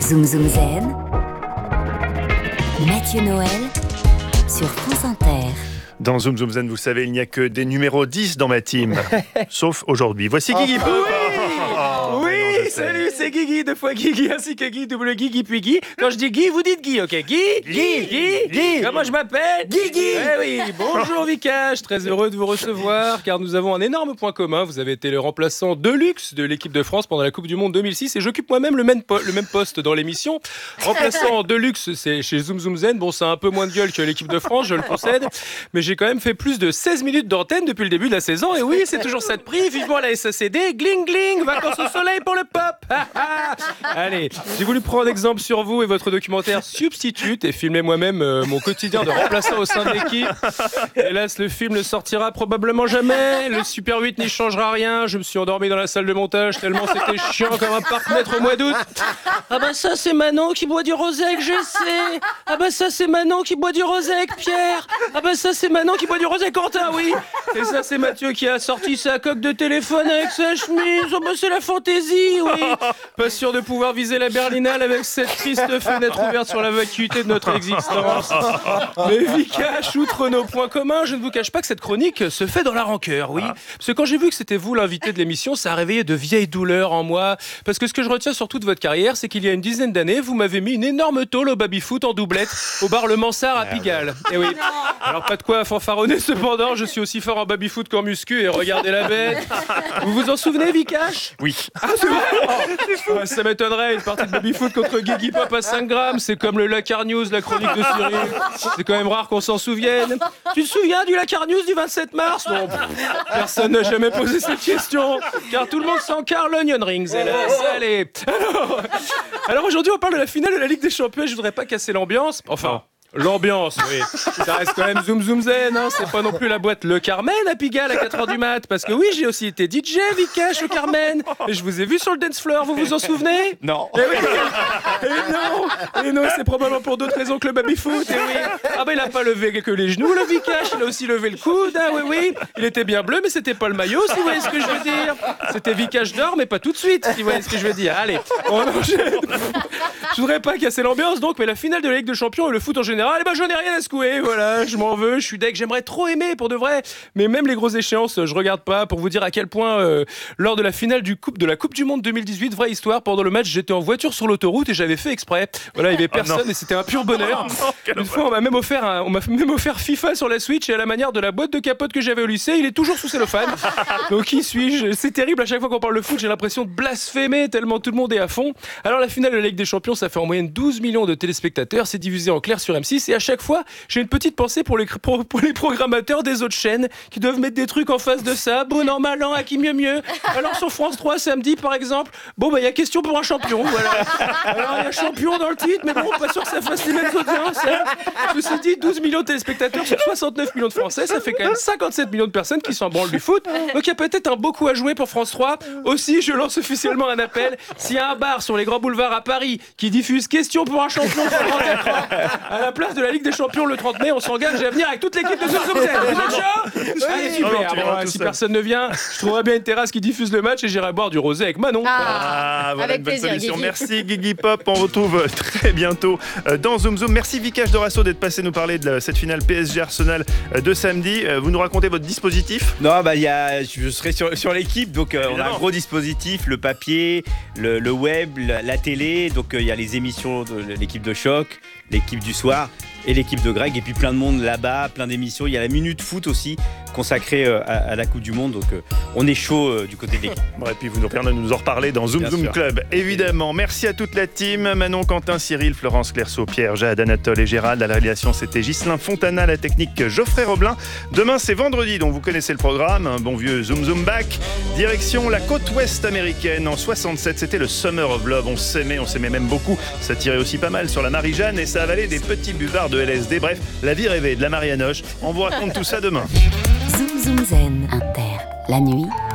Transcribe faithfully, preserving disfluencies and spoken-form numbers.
Zoom Zoom Zen, Mathieu Noël sur France Inter. Dans Zoom Zoom Zen, vous savez, il n'y a que des numéros dix dans ma team. Sauf aujourd'hui. Voici Guigui Pop. Oui, oui, salut, c'est Guigui, deux fois Guigui, ainsi que Guy, double Guigui, puis Guy. Quand je dis Guy, vous dites Guy, ok? Guy, Guy, Guy, Guy. Comment je m'appelle? Guigui. Eh oui, bonjour Vikash, très heureux de vous recevoir, car nous avons un énorme point commun. Vous avez été le remplaçant de luxe de l'équipe de France pendant la Coupe du Monde deux mille six, et j'occupe moi-même le même, po- le même poste dans l'émission. Remplaçant de luxe, c'est chez Zoom Zoom Zen. Bon, ça a un peu moins de gueule que l'équipe de France, je le concède, mais j'ai quand même fait plus de seize minutes d'antenne depuis le début de la saison, et oui, c'est toujours ça de prix. Vivement la S A C D, gling gling, vacances au soleil pour le pop. Allez, j'ai voulu prendre exemple sur vous et votre documentaire Substitute et filmer moi-même euh, mon quotidien de remplaçant au sein de l'équipe. Hélas, le film ne sortira probablement jamais. Le Super huit n'y changera rien. Je me suis endormi dans la salle de montage tellement c'était chiant comme un parc-mètre au mois d'août. Ah bah ça c'est Manon qui boit du rosé avec Jessé. Ah bah ça c'est Manon qui boit du rosé avec Pierre. Ah bah ça c'est Manon qui boit du rosé avec Quentin, oui. Et ça c'est Mathieu qui a sorti sa coque de téléphone avec sa chemise. Oh bah c'est la fantaisie, oui. Pas sûr de pouvoir viser la Berlinale avec cette triste fenêtre ouverte sur la vacuité de notre existence. Mais Vikash, outre nos points communs, je ne vous cache pas que cette chronique se fait dans la rancœur, oui. Parce que quand j'ai vu que c'était vous l'invité de l'émission, ça a réveillé de vieilles douleurs en moi. Parce que ce que je retiens surtout de votre carrière, c'est qu'il y a une dizaine d'années, vous m'avez mis une énorme tôle au baby-foot en doublette au bar Le Mansart à Pigalle. Et oui. Alors pas de quoi fanfaronner, cependant, je suis aussi fort en baby-foot qu'en muscu, et regardez la bête. Vous vous en souvenez, Vikash? Oui. Ah, c'est vrai. Oh, ça m'étonnerait, une partie de baby-foot contre Guigui Pop à cinq grammes, c'est comme le Lakar News, la chronique de Cyril. C'est quand même rare qu'on s'en souvienne. Tu te souviens du Lakar News du vingt-sept mars? Bon, pff, personne n'a jamais posé cette question, car tout le monde s'encarre l'Onion Rings, hélas. Allez. Alors, alors aujourd'hui, on parle de la finale de la Ligue des Champions, et je voudrais pas casser l'ambiance. Enfin... L'ambiance, oui. Ça reste quand même Zoom Zoom Zen, hein. C'est pas non plus la boîte Le Carmen à Pigalle à quatre heures du mat. Parce que oui, j'ai aussi été D J, Vikash, au Carmen. Et je vous ai vu sur le dance floor, vous vous en souvenez? Non. Et oui. Et non. Et non, c'est probablement pour d'autres raisons que le baby-foot. Et oui. Ah bah il a pas levé que les genoux, le Vikash. Il a aussi levé le coude, hein, oui, oui. Il était bien bleu, mais c'était pas le maillot, si vous voyez ce que je veux dire. C'était Vikash d'or, mais pas tout de suite, si vous voyez ce que je veux dire. Allez, on enchaîne. Je voudrais pas casser l'ambiance, donc, mais la finale de la Ligue des Champions et le foot en général, eh ben j'en ai rien à secouer, voilà, je m'en veux, je suis deg, j'aimerais trop aimer pour de vrai, mais même les grosses échéances, je regarde pas, pour vous dire à quel point, euh, lors de la finale du coupe, de la Coupe du Monde deux mille dix-huit, vraie histoire, pendant le match, j'étais en voiture sur l'autoroute et j'avais fait exprès. Voilà, il y avait personne oh et c'était un pur bonheur. Oh non, une fois, on m'a même offert, un, on m'a même offert FIFA sur la Switch, et à la manière de la boîte de capote que j'avais au lycée, il est toujours sous cellophane. Donc qui suis-je? C'est terrible, à chaque fois qu'on parle de foot, j'ai l'impression de blasphémer tellement tout le monde est à fond. Alors la finale de la Ligue des Champions, ça fait en moyenne douze millions de téléspectateurs, c'est diffusé en clair sur M six, et à chaque fois, j'ai une petite pensée pour les, pour, pour les programmateurs des autres chaînes qui doivent mettre des trucs en face de ça. Bon an, mal an, à qui mieux mieux. Alors sur France trois, samedi par exemple, bon bah il y a question pour un champion, voilà. Alors il y a champion dans le titre, mais bon, pas sûr que ça fasse les mêmes audiences. Hein. Ceci dit, douze millions de téléspectateurs sur soixante-neuf millions de Français, ça fait quand même cinquante-sept millions de personnes qui s'en branlent du foot. Donc il y a peut-être un beau coup à jouer pour France trois. Aussi, je lance officiellement un appel. S'il y a un bar sur les grands boulevards à Paris qui diffuse question pour un champion sur le grand écran, à la place de la Ligue des Champions le trente mai, on s'engage à venir avec toute l'équipe de Zoom Zoom Zen. Vous êtes chaud? Allez, super. Non, non, bon, si personne ne vient, je trouverai bien une terrasse qui diffuse le match et j'irai boire du rosé avec Manon. Ah, voilà avec une bonne plaisir, solution. Guigui. Merci Guigui Pop. On retrouve très bientôt dans Zoom Zoom. Merci Vikash Dorasso d'être passé nous parler de cette finale P S G Arsenal de samedi. Vous nous racontez votre dispositif? Non, bah, y a, je serai sur, sur l'équipe, donc euh, on a un gros dispositif, le papier, le, le web, la, la télé, donc il euh, y a les émissions de l'équipe de choc, l'équipe du soir et l'équipe de Greg, et puis plein de monde là-bas, plein d'émissions. Il y a la Minute Foot aussi, consacrée euh, à, à la Coupe du Monde, donc euh, on est chaud euh, du côté de l'équipe. Bon, et puis vous nous permettez de nous en reparler dans Zoom Bien Zoom sûr. Club, évidemment. Merci à toute la team, Manon, Quentin, Cyril, Florence, Clerceau, Pierre, Jade, Anatole et Gérald. À la réalisation, c'était Ghislain Fontana, la technique Geoffrey Roblin. Demain, c'est vendredi, donc vous connaissez le programme, un bon vieux Zoom Zoom Back. Direction la côte ouest américaine, en soixante-sept, c'était le Summer of Love. On s'aimait, on s'aimait même beaucoup. Ça tirait aussi pas mal sur la Marie-Jeanne et ça avalait des petits buvards de L S D. Bref, la vie rêvée de la Marianoche. On vous raconte tout ça demain. Zoom Zoom Zen, Inter, la nuit,